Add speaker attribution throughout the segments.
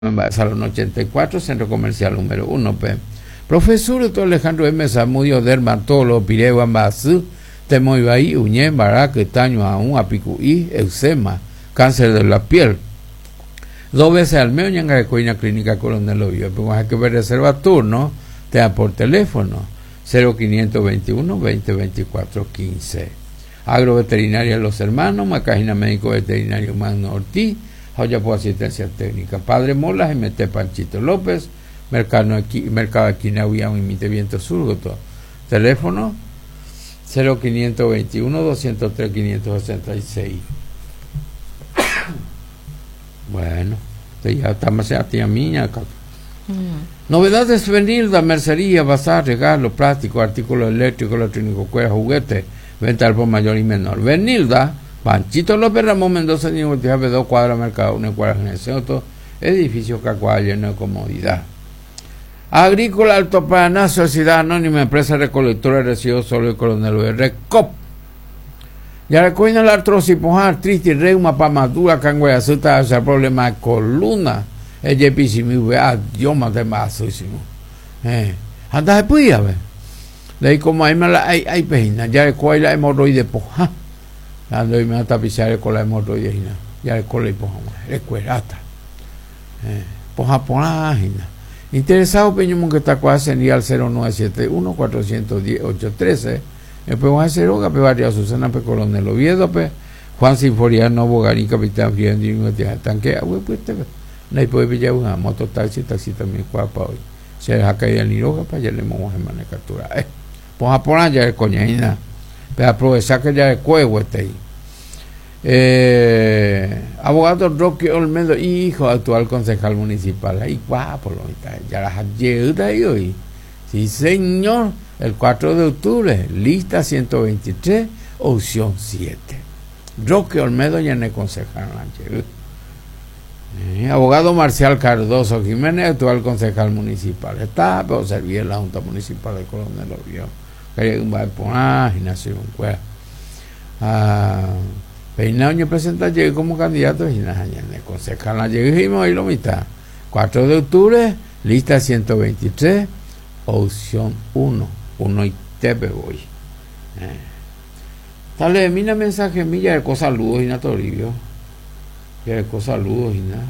Speaker 1: Salón 84, Centro Comercial número 1. Profesor Dr. Alejandro M. Zamudio, dermatólogo, Pireo, Ambazú, Temoibaí, Uñé, Baraque, Taño, Aún, Apicuí, Eczema, cáncer de la piel. 2 veces al mes, en la clínica Coronel Oviedo. Pues hay que ver reserva turno, te da por teléfono 0521 20 24 15. Agroveterinaria Los Hermanos, Macajina Médico Veterinario Magno Ortiz, Joya por asistencia técnica. Padre Molas, MT Panchito López, Mercado Aquina, Huián, Imite Viento Surgoto. Teléfono 0521 203 566. Bueno, ya estamos a tía mía. Novedades Venilda, mercería, bazar, regalo, plástico, artículos eléctricos, electrónicos, cuerdas, juguetes, venta al por mayor y menor. Venilda, Panchito López Ramón Mendoza, 2 cuadras Mercado, 1 cuadra Genesioto, edificio Cacuá, lleno de comodidad. Agrícola Alto Paraná, Sociedad Anónima, Empresa Recolectora de Residuos Sólidos Coronel Recop. Ya recuerdan la artrosis, artritis, reuma, pamadura, cangüe, azúcar, o sea, problema de columna, el JPCMV, Dios más de más, anda se puede ver. Le como hay pejina, ya recuerda la hemorroide poja. Ando y me va a tapizar con la hemorroide, ya recuerda y poja, recuerda. Poja, interesado, Peño que está cuasi en al 0971 410 813. Después van a hacer Oga, Barrio Susana, Coronel Oviedo, Juan Sinforiano, Bogarín, Capitán Friendly, Tanque, pues no puede pillar una moto taxi también cuapa hoy. Se deja caer el Niroga para allá le vamos a capturar. Pues a poner ya el coñaina, pero aprovechar que ya el cuevo esté ahí. Abogado Roque Olmedo, hijo actual concejal municipal, ahí guapo, ya las ayuda ahí hoy. Sí, señor. El 4 de octubre, lista 123, opción 7. Roque Olmedo ya no es concejal. Abogado Marcial Cardoso Jiménez, actual concejal municipal. Está, pero servía en la Junta Municipal de Coronel Oviedo. Quería un balponaje, nació un cuero. Peinaño presenta llegué como candidato y nada, ya no es concejal. Llegamos ahí lo mitad. 4 de octubre, lista 123, opción 1. Y te voy. Dale, mira mensaje milla de cosas saludos y nada Toribio. Ya de cosas saludos y nada.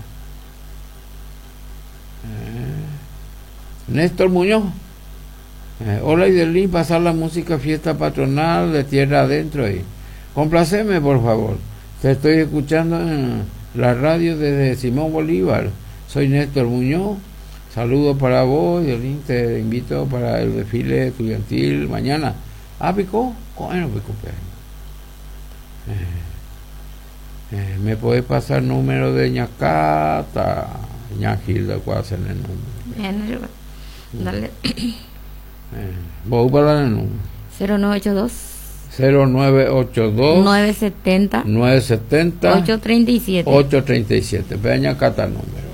Speaker 1: Néstor Muñoz. Hola Idelín, pasar la música fiesta patronal de tierra adentro ahí. Complaceme por favor. Te estoy escuchando en la radio desde Simón Bolívar. Soy Néstor Muñoz. Saludos para vos, Yolín, te invito para el desfile estudiantil mañana. ¿Picó? Bueno, picó. ¿Me podés pasar el número de Ñacata? Ñagilda, ¿cuál es el número?
Speaker 2: Dale.
Speaker 1: ¿Vos para dar el número?
Speaker 2: 0982
Speaker 1: 0982 970 837. Ve a Ñacata el número.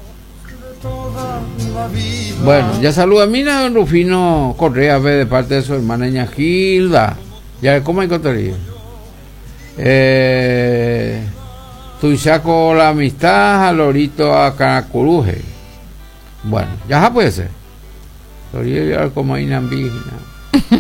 Speaker 1: Bueno, ya saluda a Mina don Rufino Correa B de parte de su hermana Ñagilda. Ya, ¿cómo encontraría? Tuisaco la amistad, a Lorito a Canacuruje. Bueno, ya puede ser. Lorito como Inambígena.